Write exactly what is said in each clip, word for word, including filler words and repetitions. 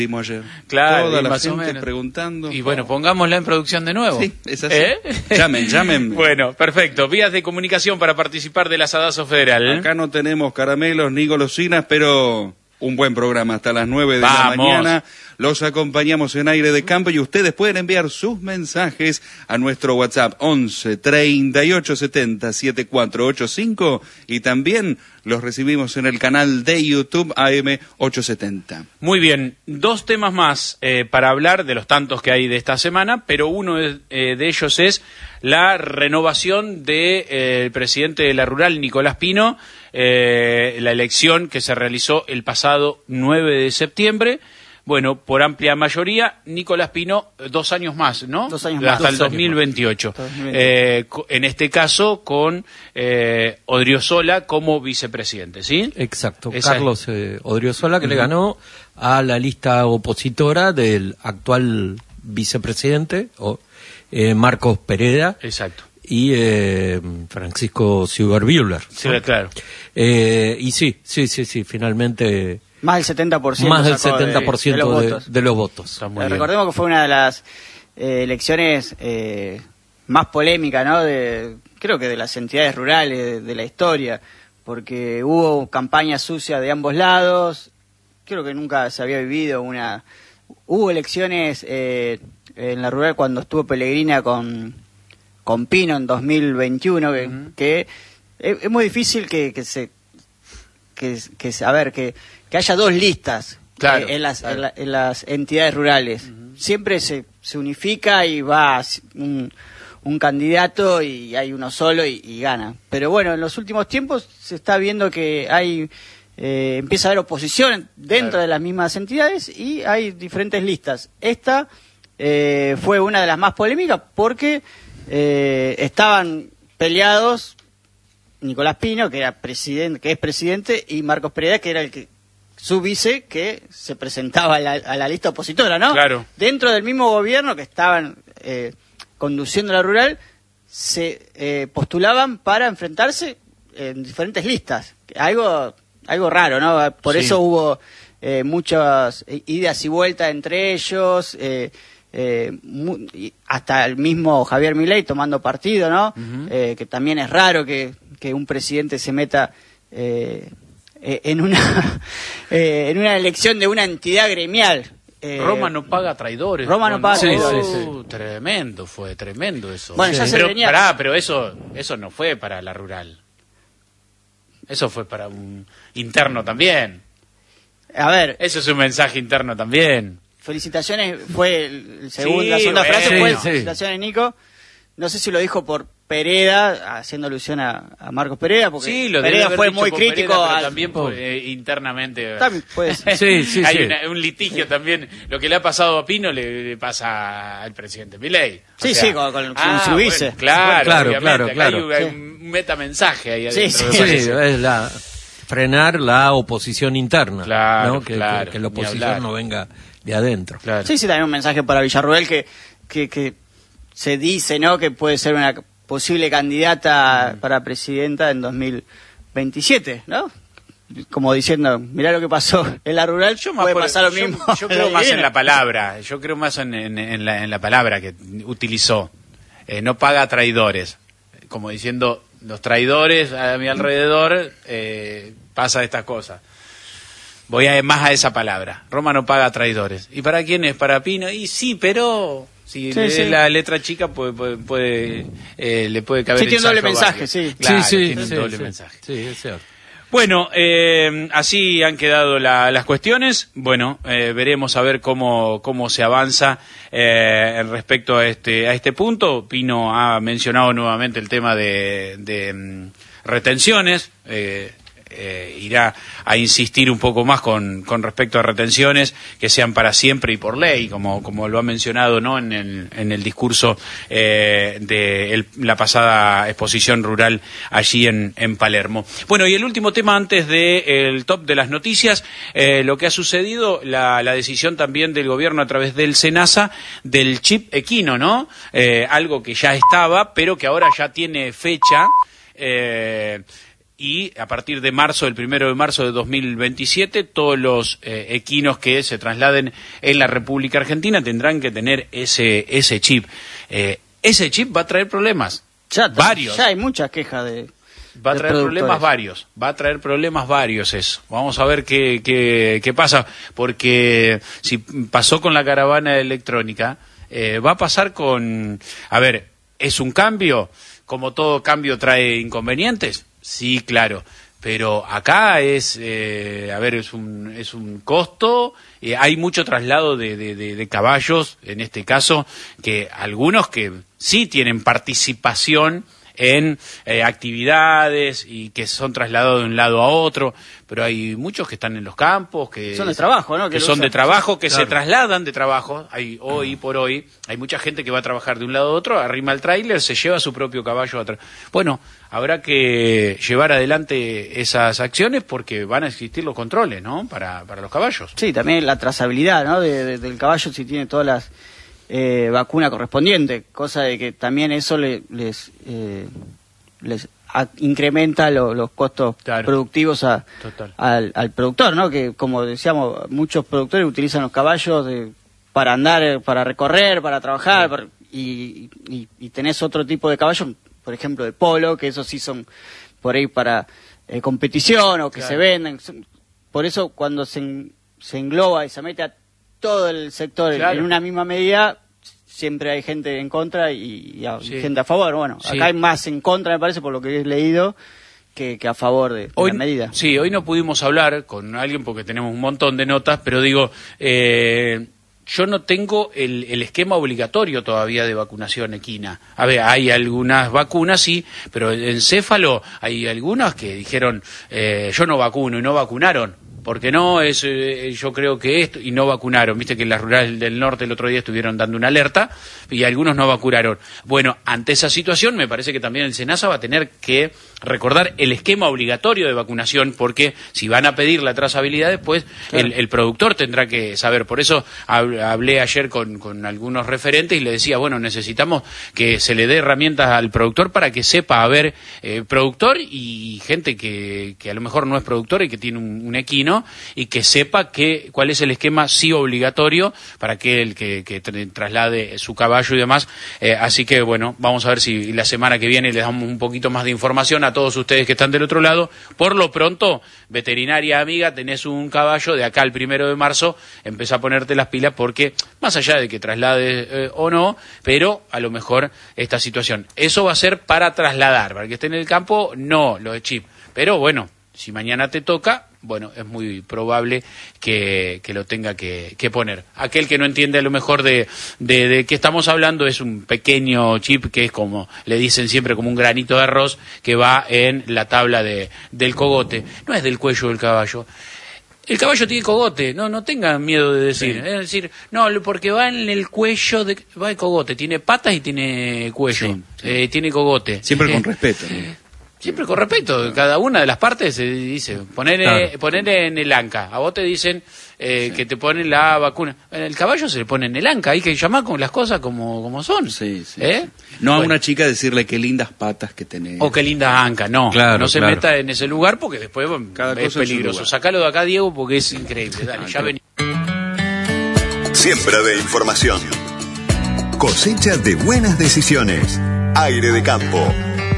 Ayer. Claro, toda la más gente o menos preguntando. Y bueno, pongámosla en producción de nuevo. Sí, es así. ¿Eh? Llamen, llamen. Bueno, perfecto. Vías de comunicación para participar del Asadazo Federal. ¿eh? Acá no tenemos caramelos ni golosinas, pero un buen programa hasta las nueve de Vamos. la mañana. Los acompañamos en Aire de Campo y ustedes pueden enviar sus mensajes a nuestro WhatsApp once, treinta y ocho, setenta, setenta y cuatro ochenta y cinco y también los recibimos en el canal de YouTube A M ochocientos setenta. Muy bien, dos temas más eh, para hablar de los tantos que hay de esta semana, pero uno de, eh, de ellos es la renovación del de, eh, presidente de la Rural, Nicolás Pino, eh, la elección que se realizó el pasado nueve de septiembre. Bueno, por amplia mayoría, Nicolás Pino, dos años más, ¿no? Dos años más. Hasta el dos mil veintiocho. Eh, en este caso, con eh, Odriozola como vicepresidente, ¿sí? Exacto, Esa Carlos eh, Odriozola, que uh-huh. le ganó a la lista opositora del actual vicepresidente, o, eh, Marcos Pereda. Exacto. Y eh, Francisco Silverbühler. Sí, claro. Eh, y sí, sí, sí, sí, finalmente... Más del setenta por ciento. Más del sacó setenta por ciento de, de, de, los votos. de los votos. Está muy eh, bien. Recordemos que fue una de las eh, elecciones eh, más polémicas, ¿no? De, creo que de las entidades rurales de, de la historia, porque hubo campaña sucia de ambos lados. Creo que nunca se había vivido una... Hubo elecciones eh, en la rural cuando estuvo Pellegrina con, con Pino en dos mil veintiuno, que, uh-huh. que es, es muy difícil que, que se... Que, que, a ver, que... que haya dos listas claro, eh, en, las, claro. en, la, en las entidades rurales. Uh-huh. Siempre se, se unifica y va un, un candidato y hay uno solo y, y gana. Pero bueno, en los últimos tiempos se está viendo que hay eh, empieza a haber oposición dentro claro. de las mismas entidades y hay diferentes listas. Esta eh, fue una de las más polémicas porque eh, estaban peleados Nicolás Pino, que era presidente, que es presidente, y Marcos Pereda, que era el que su vice, que se presentaba a la, a la lista opositora, ¿no? Claro. Dentro del mismo gobierno que estaban eh, conduciendo la rural, se eh, postulaban para enfrentarse en diferentes listas. Algo, algo raro, ¿no? Por sí. eso hubo eh, muchas idas y vueltas entre ellos. Eh, Eh, muy, hasta el mismo Javier Milei tomando partido, ¿no? Uh-huh. Eh, que también es raro que, que un presidente se meta eh, eh, en una eh, en una elección de una entidad gremial. Eh, Roma no paga traidores. Roma no paga sí, traidores. Sí, sí. Tremendo, fue tremendo eso. Bueno, sí. ya se pero, venía... pará, pero eso, eso no fue para la rural. Eso fue para un interno también. A ver. Eso es un mensaje interno también. Felicitaciones, fue el segundo, sí, la segunda bueno, frase sí, fue sí. felicitaciones, Nico. No sé si lo dijo por Pereda, haciendo alusión a, a Marcos Pereda, porque sí, lo Pereda fue muy por crítico. Pereda, pero al... también por, eh, internamente. También puede ser. sí, sí, Hay sí. Una, un litigio sí. también. Lo que le ha pasado a Pino le, le pasa al presidente Milei. Sí, sea, sí, con, con, ah, su vice. Bueno, claro, claro, claro, claro. Hay, hay sí. un metamensaje ahí adentro. Sí, sí, sí es la frenar la oposición interna, claro, ¿no? que, claro, que, que la oposición no venga de adentro. Claro. Sí, sí, también un mensaje para Villarruel que, que, que se dice, ¿no?, que puede ser una posible candidata mm. para presidenta en dos mil veintisiete, ¿no? Como diciendo, mirá lo que pasó en la rural, yo puede por, pasar lo yo, mismo. Yo creo más en la palabra, yo creo más en, en, en, la, en la palabra que utilizó. Eh, no paga traidores, como diciendo, los traidores a mi alrededor eh, pasa estas cosas. Voy a más a esa palabra. Roma no paga traidores. ¿Y para quién es? ¿Para Pino? Y sí, pero si sí, le sí. la letra chica puede, puede, puede eh, le puede caber sí, tiene un doble mensaje, varios. sí. Claro, sí, sí, tiene sí, un doble sí, mensaje. Sí, es cierto. Bueno, eh, así han quedado la, las cuestiones. Bueno, eh, veremos a ver cómo, cómo se avanza eh, respecto a este, a este punto. Pino ha mencionado nuevamente el tema de, de um, retenciones. Eh, Eh, irá a insistir un poco más con, con respecto a retenciones que sean para siempre y por ley, como, como lo ha mencionado, ¿no?, en el, en el discurso eh, de el, la pasada exposición rural allí en, en Palermo. Bueno, y el último tema antes del top de las noticias, eh, lo que ha sucedido, la, la decisión también del gobierno a través del SENASA del chip equino, ¿no? Eh, algo que ya estaba, pero que ahora ya tiene fecha. Eh, y a partir de marzo, el primero de marzo de dos mil veintisiete, todos los eh, equinos que se trasladen en la República Argentina tendrán que tener ese ese chip. Eh, ese chip va a traer problemas, ya, varios. Ya hay muchas quejas de Va a traer problemas varios, va a traer problemas varios eso. Vamos a ver qué, qué, qué pasa, porque si pasó con la caravana electrónica, eh, va a pasar con... A ver, ¿es un cambio? Como todo cambio trae inconvenientes, sí, claro. Pero acá es, eh, a ver, es un, es un costo, eh, hay mucho traslado de, de, de, de caballos, en este caso, que algunos que sí tienen participación en eh, actividades y que son trasladados de un lado a otro, pero hay muchos que están en los campos, que son de trabajo, ¿no? Que, que son usan. de trabajo, que claro. se trasladan de trabajo. Hay hoy por hoy hay mucha gente que va a trabajar de un lado a otro, arrima el tráiler, se lleva su propio caballo atrás. Bueno, habrá que llevar adelante esas acciones porque van a existir los controles, ¿no? Para para los caballos. Sí, también la trazabilidad, ¿no? De, de, del caballo, si tiene todas las eh, vacunas correspondientes, cosa de que también eso le, les eh, les a, incrementa lo, los costos claro. productivos a, Total. al, al productor, ¿no? Que como decíamos, muchos productores utilizan los caballos de, para andar, para recorrer, para trabajar, sí. para, y, y, y tenés otro tipo de caballos, por ejemplo de polo, que esos sí son por ahí para eh, competición o que claro. se venden. Por eso cuando se, en, se engloba y se mete a todo el sector claro. en una misma medida, siempre hay gente en contra y, y, a, sí. y gente a favor. Bueno, sí. acá hay más en contra, me parece, por lo que he leído, que, que a favor de, de hoy, la medida. Sí, hoy no pudimos hablar con alguien porque tenemos un montón de notas, pero digo, eh, yo no tengo el, el esquema obligatorio todavía de vacunación equina. A ver, hay algunas vacunas, sí, pero en céfalo hay algunas que dijeron, eh, yo no vacuno y no vacunaron. Porque no, es eh, yo creo que esto, y no vacunaron, viste que en las rurales del norte el otro día estuvieron dando una alerta, y algunos no vacunaron. Bueno, ante esa situación me parece que también el SENASA va a tener que recordar el esquema obligatorio de vacunación, porque si van a pedir la trazabilidad después, claro. el, el productor tendrá que saber. Por eso hablé ayer con, con algunos referentes y le decía, bueno, necesitamos que se le dé herramientas al productor para que sepa haber eh, productor y gente que, que a lo mejor no es productor y que tiene un, un equino, y que sepa que, cuál es el esquema sí obligatorio para que el que, que traslade su caballo y demás. Eh, así que bueno, vamos a ver si la semana que viene les damos un poquito más de información a todos ustedes que están del otro lado. Por lo pronto, veterinaria amiga, tenés un caballo, de acá al primero de marzo, empezá a ponerte las pilas porque, más allá de que traslades eh, o no, pero a lo mejor esta situación. Eso va a ser para trasladar, para que esté en el campo, no, lo de chip. Pero bueno, si mañana te toca, bueno, es muy probable que, que lo tenga que, que poner. Aquel que no entiende a lo mejor de, de, de qué estamos hablando es un pequeño chip que es como, le dicen siempre, como un granito de arroz que va en la tabla de, del cogote. No es del cuello del caballo. El caballo tiene cogote, no no tengan miedo de decir. Sí. Es decir, no, porque va en el cuello, de, va el cogote, tiene patas y tiene cuello, sí, sí. Eh, tiene cogote. Siempre eh, con respeto, ¿no? Siempre con respeto, cada una de las partes se dice, poner, claro. poner en el anca, a vos te dicen eh, sí. que te ponen la vacuna, en el caballo se le pone en el anca, hay que llamar con las cosas como, como son. Sí, sí, ¿Eh? sí. No bueno. a una chica decirle qué lindas patas que tenés. O qué lindas anca, no, claro, no se claro. meta en ese lugar porque después cada es peligroso. Sacalo de acá, Diego, porque es increíble. Dale, ah, ya vení. Siembra de información. Cosecha de buenas decisiones. Aire de campo.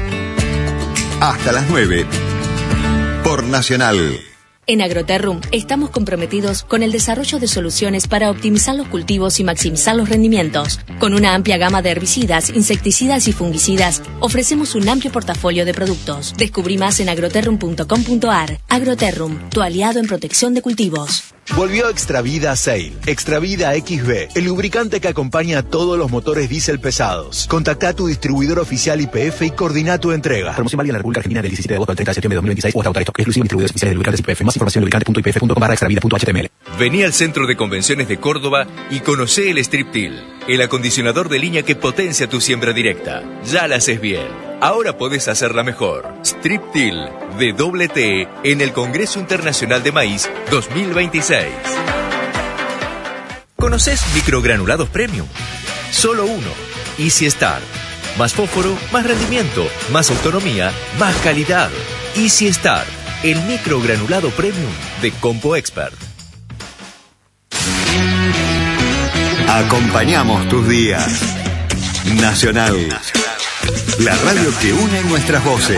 Hasta las nueve, por Nacional. En Agroterrum estamos comprometidos con el desarrollo de soluciones para optimizar los cultivos y maximizar los rendimientos. Con una amplia gama de herbicidas, insecticidas y fungicidas, ofrecemos un amplio portafolio de productos. Descubrí más en agroterrum punto com punto ar. Agroterrum, tu aliado en protección de cultivos. Volvió Extravida Sail, Extravida X B, el lubricante que acompaña a todos los motores diésel pesados. Contacta a tu distribuidor oficial Y P F y coordina tu entrega. Promoción válida en la República Argentina del diecisiete de agosto al treinta de septiembre de dos mil veintiséis o hasta autorizado. Exclusivo distribuidores oficiales de lubricantes Y P F. Más información en lubricante punto i p f punto com barra extravida punto h t m l. Vení al Centro de Convenciones de Córdoba y conocé el Strip Till, el acondicionador de línea que potencia tu siembra directa. Ya la haces bien. Ahora podés hacerla mejor. Strip Till de doble T en el Congreso Internacional de Maíz dos mil veintiséis. ¿Conocés microgranulados premium? Solo uno. Easy Star. Más fósforo, más rendimiento, más autonomía, más calidad. Easy Start, el microgranulado premium de Compo Expert. Acompañamos tus días. Nacional, la radio que une nuestras voces.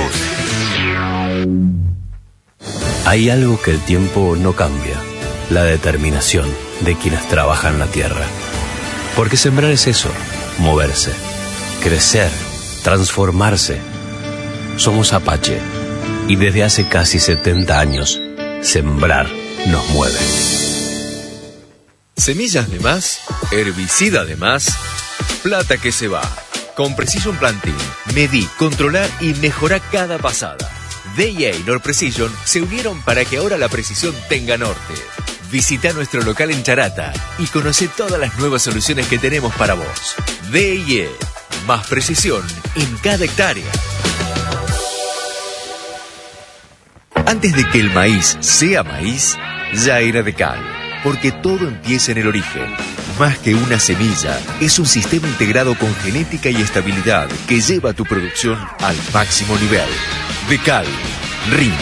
Hay algo que el tiempo no cambia: la determinación de quienes trabajan la tierra. Porque sembrar es eso, moverse, crecer, transformarse. Somos Apache, y desde hace casi setenta años, sembrar nos mueve. Semillas de más, herbicida de más, plata que se va. Con Precision Planting, medí, controlá y mejorá cada pasada. D I A y Nord Precision se unieron para que ahora la precisión tenga norte. Visita nuestro local en Charata y conoce todas las nuevas soluciones que tenemos para vos. D I A, más precisión en cada hectárea. Antes de que el maíz sea maíz, ya era Decal, porque todo empieza en el origen. Más que una semilla, es un sistema integrado con genética y estabilidad que lleva tu producción al máximo nivel. Decal, rinde.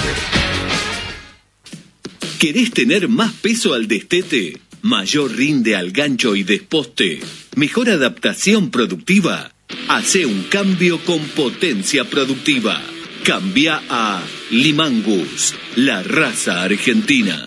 ¿Querés tener más peso al destete? ¿Mayor rinde al gancho y desposte? ¿Mejor adaptación productiva? Hacé un cambio con potencia productiva. Cambia a Limangus, la raza argentina.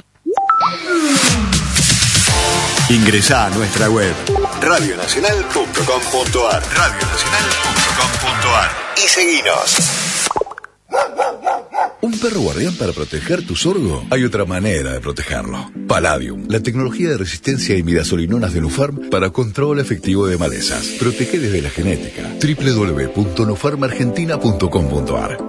Ingresá a nuestra web radio nacional punto com punto ar radio nacional punto com punto ar y seguinos. ¿Un perro guardián para proteger tu sorgo? Hay otra manera de protegerlo. Palladium, la tecnología de resistencia a imidazolinonas de Nufarm para control efectivo de malezas. Protege desde la genética. doble u doble u doble u punto nufarm argentina punto com punto ar.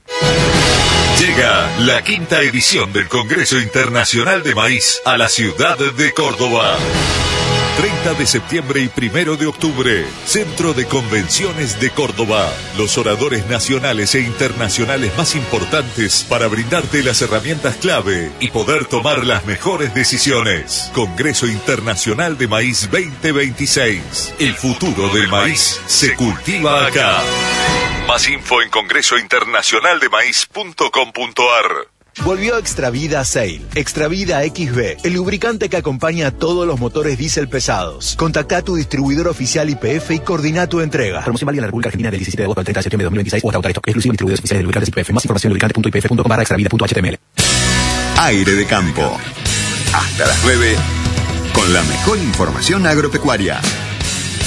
Llega la quinta edición del Congreso Internacional de Maíz a la ciudad de Córdoba. treinta de septiembre y primero de octubre, Centro de Convenciones de Córdoba. Los oradores nacionales e internacionales más importantes para brindarte las herramientas clave y poder tomar las mejores decisiones. Congreso Internacional de Maíz veinte veintiséis. El futuro del maíz se cultiva acá. Más info en congreso internacional de maíz punto com punto ar. Volvió Extravida Sail, Extravida X B, el lubricante que acompaña a todos los motores diésel pesados. Contactá a tu distribuidor oficial Y P F y coordina tu entrega. Promoción válida en la República Argentina del diecisiete de agosto al treinta de septiembre de dos mil veintiséis o hasta agotar stock. Exclusivo en distribuidores oficiales de lubricantes Y P F. Más información en lubricante punto i p f punto com barra extravida punto h t m l. Aire de campo. Hasta las nueve con la mejor información agropecuaria.